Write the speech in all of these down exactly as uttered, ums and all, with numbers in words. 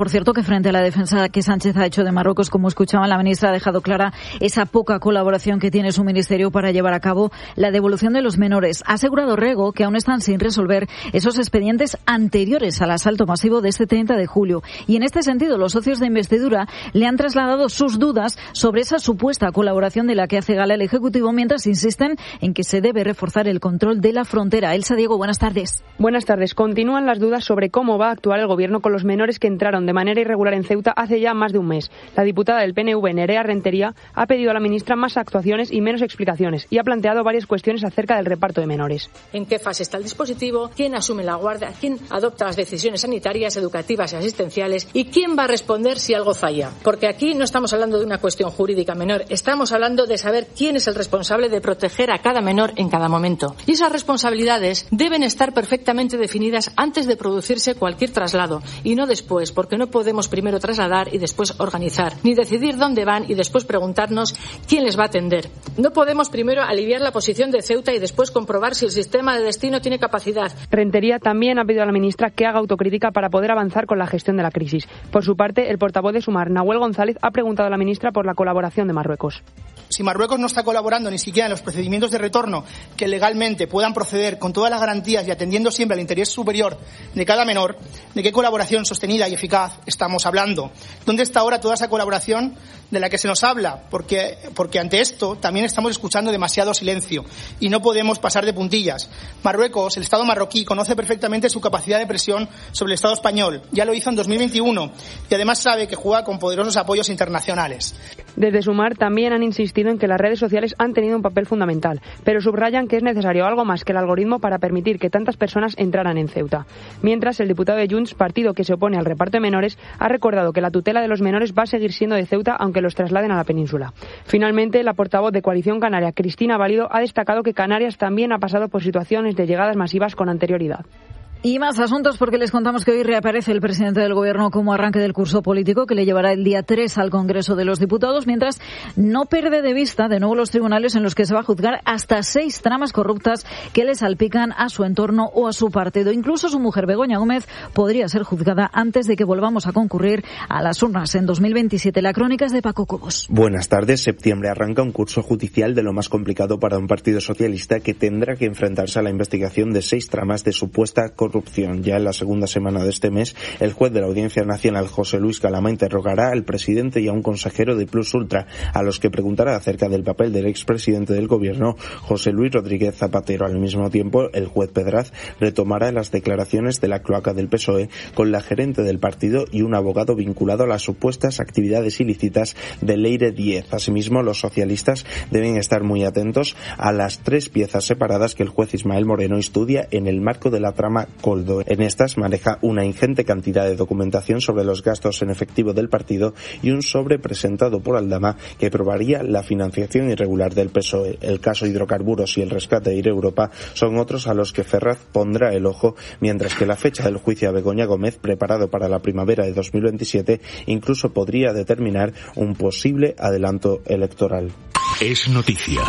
Por cierto, que frente a la defensa que Sánchez ha hecho de Marruecos, como escuchaban, la ministra ha dejado clara esa poca colaboración que tiene su ministerio para llevar a cabo la devolución de los menores. Ha asegurado Rego que aún están sin resolver esos expedientes anteriores al asalto masivo de este treinta de julio. Y en este sentido, los socios de investidura le han trasladado sus dudas sobre esa supuesta colaboración de la que hace gala el Ejecutivo, mientras insisten en que se debe reforzar el control de la frontera. Elsa Diego, buenas tardes. Buenas tardes. Continúan las dudas sobre cómo va a actuar el Gobierno con los menores que entraron de manera irregular en Ceuta hace ya más de un mes. La diputada del P N V, Nerea Rentería, ha pedido a la ministra más actuaciones y menos explicaciones y ha planteado varias cuestiones acerca del reparto de menores. ¿En qué fase está el dispositivo? ¿Quién asume la guardia? ¿Quién adopta las decisiones sanitarias, educativas y asistenciales? ¿Y quién va a responder si algo falla? Porque aquí no estamos hablando de una cuestión jurídica menor, estamos hablando de saber quién es el responsable de proteger a cada menor en cada momento. Y esas responsabilidades deben estar perfectamente definidas antes de producirse cualquier traslado y no después, porque no podemos primero trasladar y después organizar, ni decidir dónde van y después preguntarnos quién les va a atender. No podemos primero aliviar la posición de Ceuta y después comprobar si el sistema de destino tiene capacidad. Rentería también ha pedido a la ministra que haga autocrítica para poder avanzar con la gestión de la crisis. Por su parte, el portavoz de Sumar, Nahuel González, ha preguntado a la ministra por la colaboración de Marruecos. Si Marruecos no está colaborando ni siquiera en los procedimientos de retorno que legalmente puedan proceder con todas las garantías y atendiendo siempre al interés superior de cada menor, ¿de qué colaboración sostenida y eficaz estamos hablando? ¿Dónde está ahora toda esa colaboración de la que se nos habla? Porque, porque ante esto también estamos escuchando demasiado silencio y no podemos pasar de puntillas. Marruecos, el Estado marroquí, conoce perfectamente su capacidad de presión sobre el Estado español. Ya lo hizo en dos mil veintiuno y además sabe que juega con poderosos apoyos internacionales. Desde Sumar también han insistido en que las redes sociales han tenido un papel fundamental, pero subrayan que es necesario algo más que el algoritmo para permitir que tantas personas entraran en Ceuta. Mientras, el diputado de Junts, partido que se opone al reparto de menores, ha recordado que la tutela de los menores va a seguir siendo de Ceuta aunque los trasladen a la península. Finalmente, la portavoz de Coalición Canaria, Cristina Valido, ha destacado que Canarias también ha pasado por situaciones de llegadas masivas con anterioridad. Y más asuntos porque les contamos que hoy reaparece el presidente del Gobierno como arranque del curso político que le llevará el día tres al Congreso de los Diputados, mientras no pierde de vista de nuevo los tribunales en los que se va a juzgar hasta seis tramas corruptas que le salpican a su entorno o a su partido. Incluso su mujer, Begoña Gómez, podría ser juzgada antes de que volvamos a concurrir a las urnas en dos mil veintisiete. La crónica es de Paco Cobos. Buenas tardes. Septiembre arranca un curso judicial de lo más complicado para un partido socialista que tendrá que enfrentarse a la investigación de seis tramas de supuesta corrupción. Ya en la segunda semana de este mes, el juez de la Audiencia Nacional, José Luis Calama, interrogará al presidente y a un consejero de Plus Ultra, a los que preguntará acerca del papel del expresidente del Gobierno, José Luis Rodríguez Zapatero. Al mismo tiempo, el juez Pedraz retomará las declaraciones de la cloaca del P S O E con la gerente del partido y un abogado vinculado a las supuestas actividades ilícitas de Leire diez. Asimismo, los socialistas deben estar muy atentos a las tres piezas separadas que el juez Ismael Moreno estudia en el marco de la trama Coldo. En estas maneja una ingente cantidad de documentación sobre los gastos en efectivo del partido y un sobre presentado por Aldama que probaría la financiación irregular del P S O E. El caso hidrocarburos y el rescate de Air Europa son otros a los que Ferraz pondrá el ojo, mientras que la fecha del juicio a Begoña Gómez, preparado para la primavera de dos mil veintisiete, incluso podría determinar un posible adelanto electoral. Es noticia.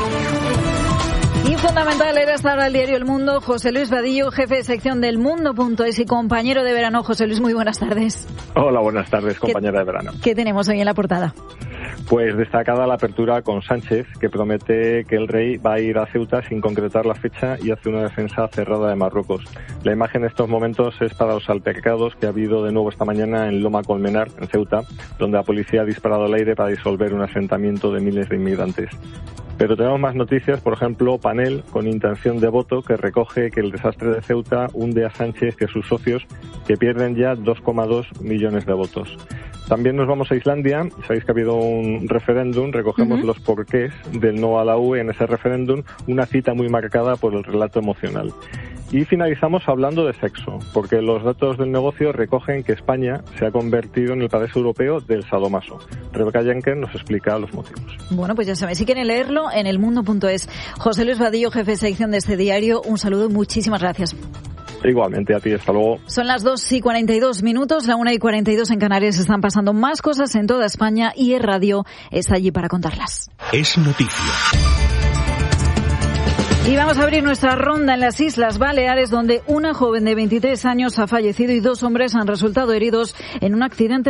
Y fundamental era estar al diario El Mundo. José Luis Vadillo, jefe de sección del Mundo punto es y compañero de verano. José Luis, muy buenas tardes. Hola, buenas tardes, compañera de verano. ¿Qué tenemos hoy en la portada? Pues destacada la apertura con Sánchez, que promete que el rey va a ir a Ceuta sin concretar la fecha y hace una defensa cerrada de Marruecos. La imagen en estos momentos es para los altercados que ha habido de nuevo esta mañana en Loma Colmenar, en Ceuta, donde la policía ha disparado al aire para disolver un asentamiento de miles de inmigrantes. Pero tenemos más noticias, por ejemplo, Panel, con intención de voto, que recoge que el desastre de Ceuta hunde a Sánchez y a sus socios, que pierden ya dos coma dos millones de votos. También nos vamos a Islandia. Sabéis que ha habido un referéndum, recogemos uh-huh. los porqués del no a la U E en ese referéndum, una cita muy marcada por el relato emocional. Y finalizamos hablando de sexo, porque los datos del negocio recogen que España se ha convertido en el paraíso europeo del sadomaso. Rebeca Yanker nos explica los motivos. Bueno, pues ya sabéis, si quieren leerlo, en el mundo punto es. José Luis Vadillo, jefe de sección de este diario, un saludo y muchísimas gracias. Igualmente a ti, hasta luego. Son las dos y cuarenta y dos minutos, la una y cuarenta y dos en Canarias. Están pasando más cosas en toda España y Es Radio está allí para contarlas. Es noticia. Y vamos a abrir nuestra ronda en las Islas Baleares, donde una joven de veintitrés años ha fallecido y dos hombres han resultado heridos en un accidente